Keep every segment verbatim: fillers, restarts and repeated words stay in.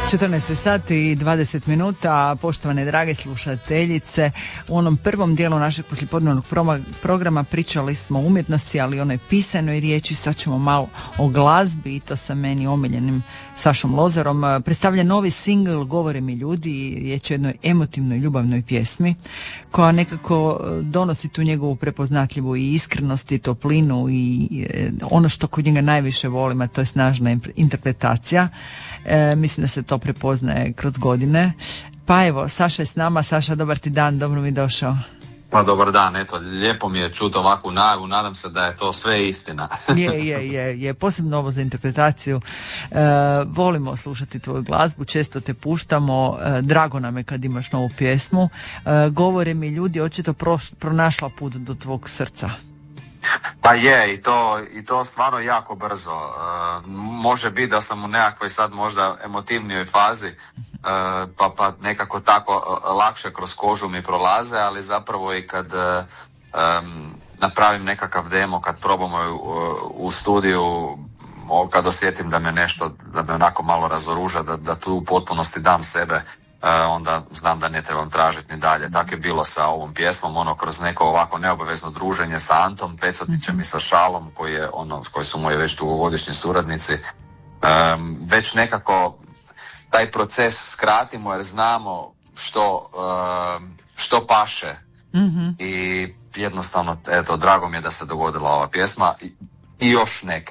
četrnaest sati i dvadeset minuta, poštovane drage slušateljice. U onom prvom dijelu našeg poslijepodnevnog programa pričali smo o umjetnosti, ali onoj pisanoj riječi. Sad ćemo malo o glazbi i to sa meni omiljenim Sašom Lozarom. Predstavlja novi singl Govore mi ljudi, riječ je o jednoj emotivnoj ljubavnoj pjesmi koja nekako donosi tu njegovu prepoznatljivu i iskrenost i toplinu i ono što kod njega najviše volim, a to je snažna interpretacija. E, mislim da se to prepoznaje kroz godine. Pa evo, Saša je s nama. Saša, dobar ti dan, dobro mi došao. Pa dobar dan, eto, lijepo mi je čuti ovakvu najavu, nadam se da je to sve istina. je, je, je, je, posebno ovo za interpretaciju. E, volimo slušati tvoju glazbu, često te puštamo, e, drago nam je kad imaš novu pjesmu. E, govore mi ljudi, očito proš, pronašla put do tvog srca. Pa je, i to, i to stvarno jako brzo. E, može biti da sam u nekakvoj sad možda emotivnijoj fazi, e, pa, pa nekako tako lakše kroz kožu mi prolaze, ali zapravo i kad e, napravim nekakav demo, kad probamo u, u studiju, kad osjetim da me nešto, da me onako malo razoruža, da, da tu u potpunosti dam sebe, Uh, onda znam da ne trebam tražiti ni dalje. Tako je bilo sa ovom pjesmom, ono kroz neko ovako neobavezno druženje sa Antom Pecotnićem i sa Šalom, koji je ono, koji su moji već dugogodišnji suradnici. Um, već nekako taj proces skratimo jer znamo što, uh, što paše. Mm-hmm. I jednostavno, eto, drago mi je da se dogodila ova pjesma i, i još neke.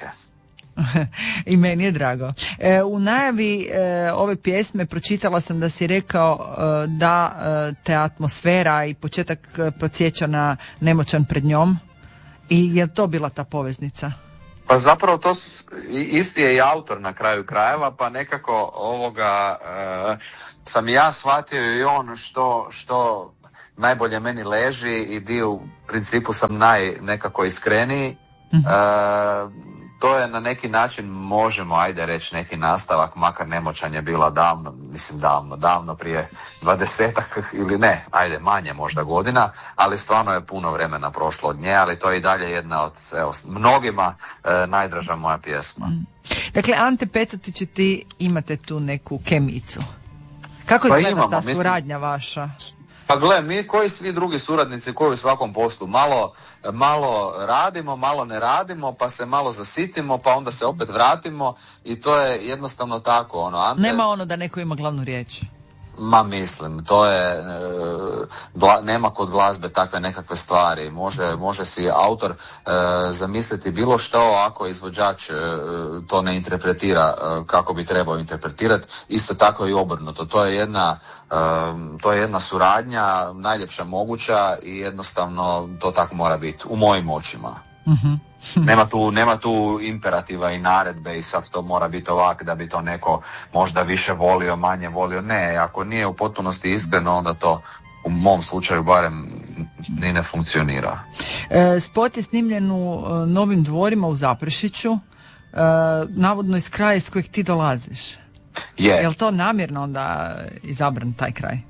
I meni je drago. E, u najavi e, ove pjesme pročitala sam da si rekao e, da e, te atmosfera i početak e, podsjeća na Nemoćan pred njom. I je to bila ta poveznica? Pa zapravo to su, isti je i autor na kraju krajeva, pa nekako ovoga e, sam ja shvatio i on što, što najbolje meni leži i dio u principu sam naj nekako iskreniji. Mm-hmm. E, To je na neki način, možemo, ajde reći, neki nastavak, makar Nemoćan je bila davno, mislim davno, davno prije dvadesetak ili ne, ajde manje možda godina, ali stvarno je puno vremena prošlo od nje, ali to je i dalje jedna od, evo, mnogima e, najdraža moja pjesma. Mm. Dakle, Ante Pecotić i ti imate tu neku kemicu. Kako pa izgleda imamo, ta mislim, suradnja vaša? Pa gle, mi koji svi drugi suradnici koji u svakom poslu malo, malo radimo, malo ne radimo, pa se malo zasitimo, pa onda se opet vratimo i to je jednostavno tako. Ono, Ante, nema ono da neko ima glavnu riječ. Ma mislim, to je, e, gla, nema kod glazbe takve nekakve stvari. Može, može si autor e, zamisliti bilo što ako izvođač e, to ne interpretira e, kako bi trebao interpretirati. Isto tako i obrnuto. To je jedna, e, to je jedna suradnja najljepša moguća i jednostavno to tako mora biti u mojim očima. Mm-hmm. nema, tu, nema tu imperativa i naredbe i sad to mora biti ovak da bi to neko možda više volio, manje volio. Ne, ako nije u potpunosti iskreno, onda to u mom slučaju barem ni ne funkcionira. E, spot je snimljen u e, Novim dvorima u Zaprešiću, e, navodno iz kraja iz kojeg ti dolaziš. Je. Je li to namjerno onda izabran taj kraj?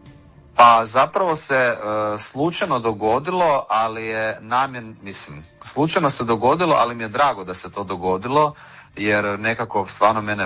Pa zapravo se uh, slučajno dogodilo, ali je namjen, mislim, slučajno se dogodilo, ali mi je drago da se to dogodilo, jer nekako stvarno mene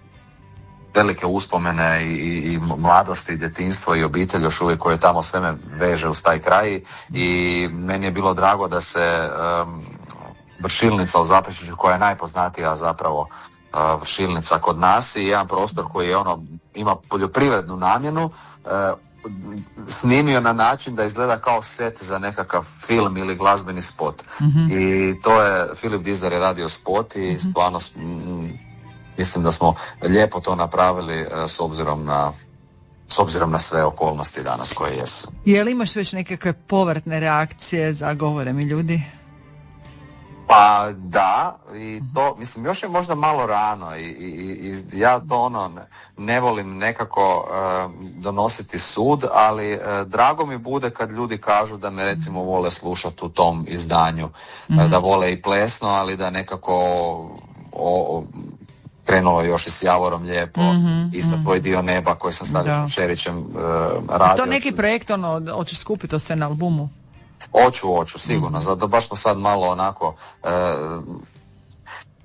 velike uspomene i, i, i mladosti, i djetinjstvo i obitelj još uvijek koje tamo sve me veže uz taj kraj i meni je bilo drago da se um, Vršilnica u Zaprešiću, koja je najpoznatija zapravo uh, vršilnica kod nas i jedan prostor koji je ono, ima poljoprivrednu namjenu, uh, snimio na način da izgleda kao set za nekakav film ili glazbeni spot. Mm-hmm. I to je, Filip Dizdar je radio spot i mm-hmm. stvarno m, mislim da smo lijepo to napravili s obzirom na s obzirom na sve okolnosti danas koje jesu. Je li imaš već nekakve povratne reakcije za Govore mi ljudi? Pa da, i to, mislim, još je možda malo rano i, i, i ja to ono ne, ne volim nekako uh, donositi sud, ali uh, drago mi bude kad ljudi kažu da me recimo vole slušati u tom izdanju, mm-hmm. uh, da vole i plesno, ali da nekako o, o, krenulo još i s Javorom lijepo, mm-hmm, isto mm-hmm. Tvoj dio neba koji sam sad još Čerićem uh, radio. To neki projekt, ono, hoćeš skupiti to sve na albumu? Oću, oću, sigurno. Mm-hmm. Zato baš smo sad malo onako e,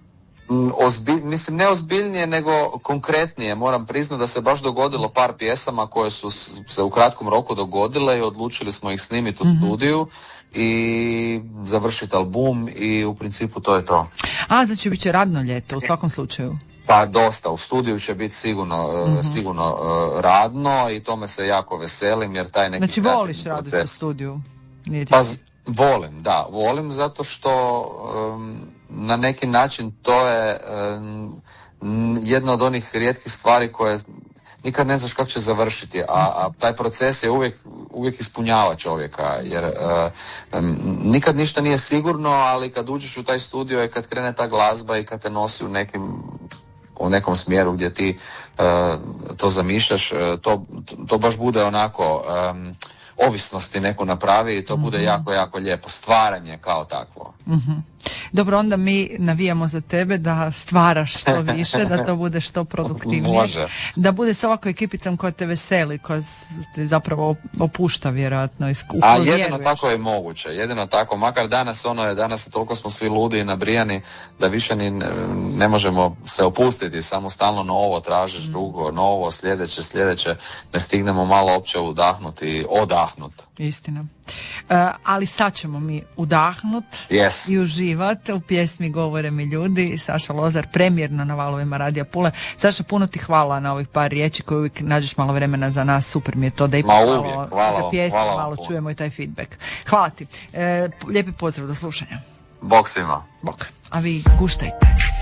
Ozbilj, mislim ne ozbiljnije nego konkretnije. Moram priznati da se baš dogodilo par pjesama koje su se u kratkom roku dogodile i odlučili smo ih snimiti u mm-hmm. studiju i završiti album i u principu to je to. A, znači bit će radno ljeto u svakom slučaju? Pa dosta, u studiju će biti sigurno, mm-hmm. sigurno uh, radno i tome se jako veselim jer taj neki... Znači voliš raditi u studiju? Nije pa z- volim, da, volim zato što um, na neki način to je um, jedna od onih rijetkih stvari koje nikad ne znaš kako će završiti, a, a taj proces je uvijek, uvijek ispunjava čovjeka, jer uh, um, nikad ništa nije sigurno, ali kad uđeš u taj studio i kad krene ta glazba i kad te nosi u nekim u nekom smjeru gdje ti uh, to zamišljaš, uh, to, to baš bude onako um, ovisnosti neko napravi i to mm-hmm. bude jako, jako lijepo. Stvaranje kao takvo. Mm-hmm. Dobro, onda mi navijamo za tebe da stvaraš što više, da to bude što produktivnije. Može. Da bude s ovakvom ekipicom koja te veseli, koja te zapravo opušta vjerojatno. A jedino tako je moguće. Jedino tako, makar danas ono je, danas toliko smo svi ludi i nabrijani da više ni ne, ne možemo se opustiti, samo stalno novo tražiš, mm. drugo, novo, sljedeće, sljedeće, ne stignemo malo opće udahnuti i odahnuti. Istina. Uh, ali sad ćemo mi udahnut yes. i uživati u pjesmi Govore mi ljudi. Saša Lozar, premijerno na valovima Radija Pule. Saša, puno ti hvala na ovih par riječi koje uvijek nađeš malo vremena za nas. Super mi je to da ipak malo hvala, za pjesmu hvala, malo hvala. Čujemo i taj feedback. Hvala ti. E, lijepi pozdrav do slušanja. Bog svima. Bog. A vi guštajte.